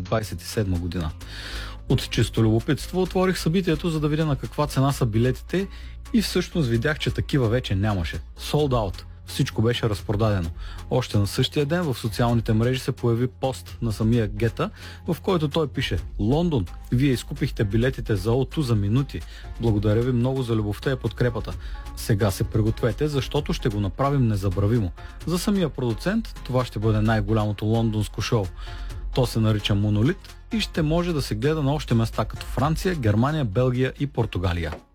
2027 година. От чисто любопитство отворих събитието, за да видя на каква цена са билетите и всъщност видях, че такива вече нямаше. Sold out. Всичко беше разпродадено. Още на същия ден в социалните мрежи се появи пост на самия Гета, в който той пише: Лондон, вие изкупихте билетите за O2 за минути. Благодаря ви много за любовта и подкрепата. Сега се пригответе, защото ще го направим незабравимо. За самия продуцент това ще бъде най-голямото лондонско шоу. То се нарича Монолит и ще може да се гледа на още места като Франция, Германия, Белгия и Португалия.